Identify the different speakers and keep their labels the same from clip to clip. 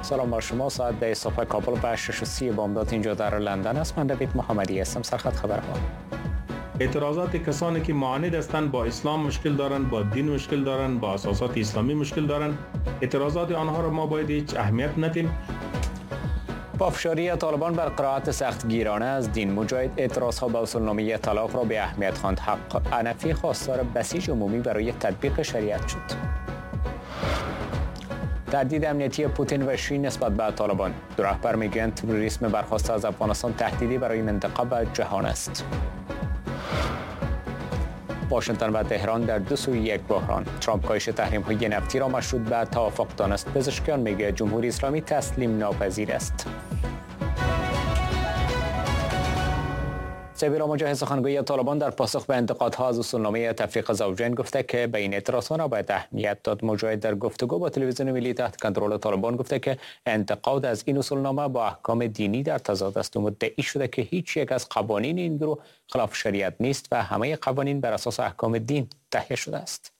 Speaker 1: سلام بر شما. ساعت 10 صبح کابل و 6:30 بامداد اینجا در لندن است. من دوید محمدی هستم. سرخط خبرها.
Speaker 2: اعتراضات کسانی که معاند هستند با اسلام مشکل دارند، با دین مشکل دارند، با اساسات اسلامی مشکل دارند، اعتراضات آنها را ما باید هیچ اهمیت ندیم.
Speaker 1: پافشاری طالبان بر قرائت سختگیرانه از دین مجاهد اعتراضها به اصولنامه طلاق را به اهمیت خواند. حق حنفی خواستار بسیج عمومی برای تطبیق شریعت شد. تهدید امنیتی پوتین و شی نسبت به طالبان. دو رهبر میگویند تروریسم برخاسته از افغانستان تهدیدی برای منطقه و جهان است. واشنگتن و تهران در دو سوی یک بحران. ترامپ کاهش تحریم‌های نفتی را مشروط به توافق دانست. پزشکان میگویند جمهوری اسلامی تسلیم ناپذیر است. سبیرا مجاهد سخنگوی طالبان در پاسخ به انتقادها از اصولنامه تفریق زوجین گفته که به این اعتراضها نباید اهمیت داد. مجاهد در گفتگو با تلویزیون ملی تحت کنترل طالبان گفته که انتقاد از این اصولنامه با احکام دینی در تضاد است و مدعی شده که هیچ یک از قوانین این گروه خلاف شریعت نیست و همه قوانین بر اساس احکام دین تهیه شده است.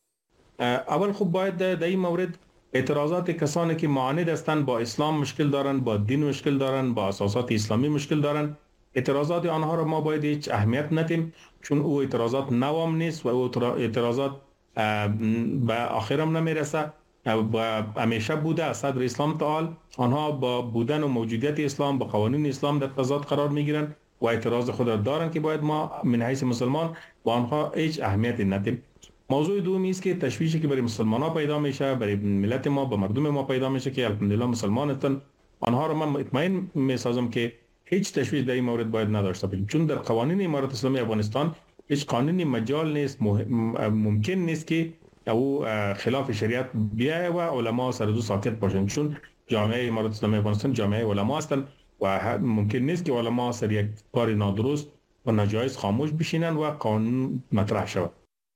Speaker 2: اول خوب باید در این مورد اعتراضات کسانی که معاند هستند با اسلام مشکل دارند، با دین مشکل دارند، با اساسات اسلامی مشکل دارند، اعتراضات آنها را ما باید هیچ اهمیت ندیم، چون او اعتراضات نوام نیست و او اعتراضات به آخرم نمیرسه و همیشه بوده از صدر اسلام تعال آنها با بودن و موجودیت اسلام با قوانین اسلام در تضاد قرار میگیرند و اعتراض خود را دارند که باید ما من حیث مسلمان با آنها هیچ اهمیتی ندیم. موضوع دومی است که تشویشی که برای مسلمان ها پیدا میشه، برای ملت ما، با مردم ما پیدا میشه که الحمدلله مسلمان هستند، آنها را من مطمئن میسازم که هیچ تشویش در این مورد باید نداشته باشیم، چون در قوانین امارت اسلامی افغانستان هیچ قانونی مجال نیست، ممکن نیست که او خلاف شریعت بیاید و علما سر دو ساکت باشند، چون جامعه امارت اسلامی افغانستان جامعه علما هستند و ممکن نیست که علما سر یک کار نادرست و ناجایز خاموش بشینند و قانون مطرح شود.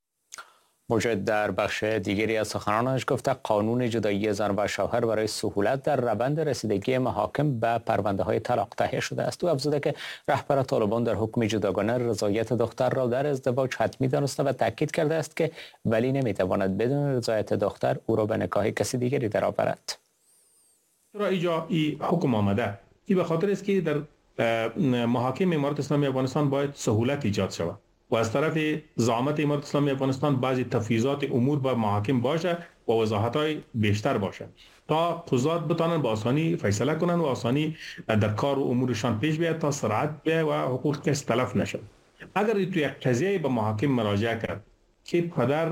Speaker 1: مجاهد در بخش دیگری از سخنانش گفته قانون جدایی زن و شوهر برای سهولت در روند رسیدگی محاکم به پرونده های طلاق تهیه شده است. او افزوده که رهبر طالبان در حکم جداگانه رضایت دختر را در ازدواج حتمی دانسته و تاکید کرده است که ولی نمیتواند بدون رضایت دختر او را به نکاح کسی دیگری درآورد.
Speaker 2: را اینجا این حکم آمده این به خاطر است که در محاکم امارت اسلامی افغانستان باید سهولت ایجاد شود و از طرف زعامت امارت اسلامی افغانستان بعضی تفویضات امور به محاکم باشه و وضاحت‌های بیشتر باشه تا قضات بتانن با آسانی فیصله کنن و آسانی در کار و امورشان پیش بیاد تا سرعت بیاد و حقوق کس تلف نشه. اگر تو یک قضیه به محاکم مراجعه کرد که پدر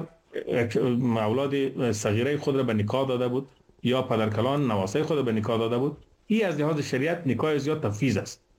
Speaker 2: اولاد صغیره خود را به نکاح داده بود یا پدرکلان نواسه خود را به نکاح داده بود، این از لحاظ شریعت نکاح زیاد تفویض است